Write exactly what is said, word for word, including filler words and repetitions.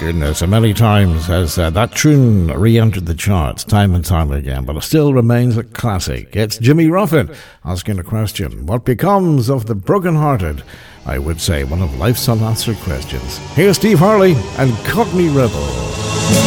goodness, and many times has uh, that tune re-entered the charts time and time again, but it still remains a classic. It's Jimmy Ruffin asking a question. What becomes of the broken-hearted? I would say one of life's unanswered questions. Here's Steve Harley and Cockney Rebel.